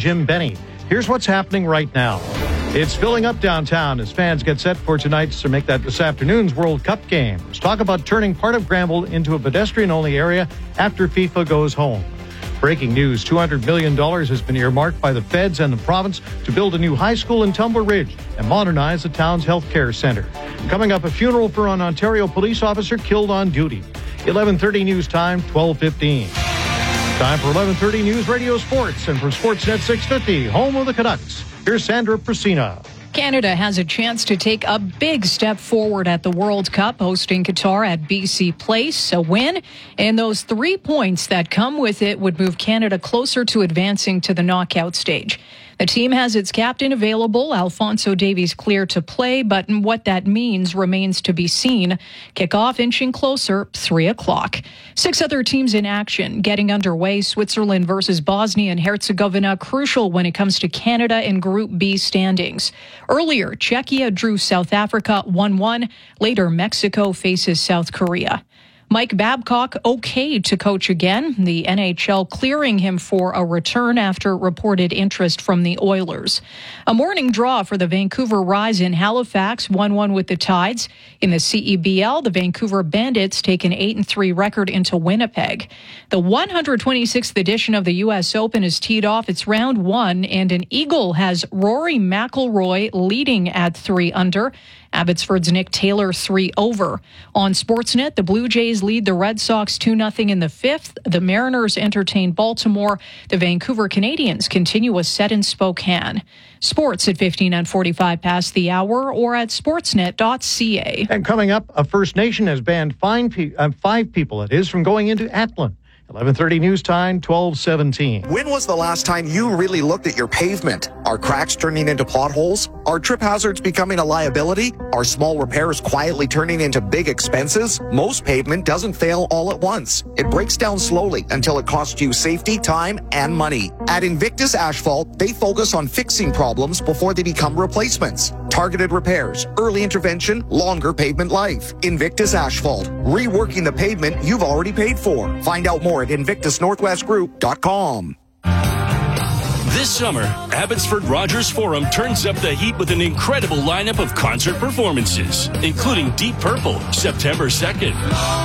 Jim Benny. Here's what's happening right now. It's filling up downtown as fans get set for tonight's, or make that this afternoon's World Cup game. There's talk about turning part of Granville into a pedestrian-only area after FIFA goes home. Breaking news, $200 million has been earmarked by the feds and the province to build a new high school in Tumbler Ridge and modernize the town's health care center. Coming up, a funeral for an Ontario police officer killed on duty. 11:30 news time, 12:15. Time for 11:30 News Radio Sports, and for Sportsnet 650, home of the Canucks, here's Sandra Prasina. Canada has a chance to take a big step forward at the World Cup, hosting Qatar at BC Place. A win and those 3 points that come with it would move Canada closer to advancing to the knockout stage. The team has its captain available, Alphonso Davies, clear to play, but what that means remains to be seen. Kickoff inching closer, 3 o'clock. 6 other teams in action getting underway. Switzerland versus Bosnia and Herzegovina, crucial when it comes to Canada in Group B standings. Earlier, Czechia drew South Africa 1-1. Later, Mexico faces South Korea. Mike Babcock okay to coach again. The NHL clearing him for a return after reported interest from the Oilers. A morning draw for the Vancouver Rise in Halifax, 1-1 with the Tides. In the CEBL, the Vancouver Bandits take an 8-3 record into Winnipeg. The 126th edition of the U.S. Open is teed off. It's round 1, and an eagle has Rory McIlroy leading at 3 under. Abbotsford's Nick Taylor 3 over. On Sportsnet, the Blue Jays lead the Red Sox 2-0 in the 5th. The Mariners entertain Baltimore. The Vancouver Canadians continue a set in Spokane. Sports at 15 and 45 past the hour, or at sportsnet.ca. And coming up, a First Nation has banned 5 people, from going into Atlin. 11:30 news time, 12:17. When was the last time you really looked at your pavement? Are cracks turning into potholes? Are trip hazards becoming a liability? Are small repairs quietly turning into big expenses? Most pavement doesn't fail all at once. It breaks down slowly until it costs you safety, time, and money. At Invictus Asphalt, they focus on fixing problems before they become replacements. Targeted repairs, early intervention, longer pavement life. Invictus Asphalt, reworking the pavement you've already paid for. Find out more at InvictusNorthwestGroup.com. This summer, Abbotsford Rogers Forum turns up the heat with an incredible lineup of concert performances, including Deep Purple, September 2nd.